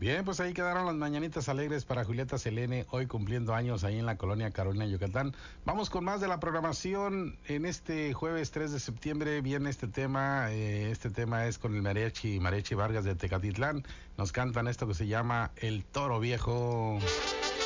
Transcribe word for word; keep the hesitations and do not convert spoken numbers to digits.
Bien, pues ahí quedaron las mañanitas alegres para Julieta Selene, hoy cumpliendo años ahí en la colonia Carolina, Yucatán. Vamos con más de la programación en este jueves tres de septiembre. Viene este tema, eh, este tema es con el mariachi, Mariachi Vargas de Tecatitlán. Nos cantan esto que se llama El Toro Viejo.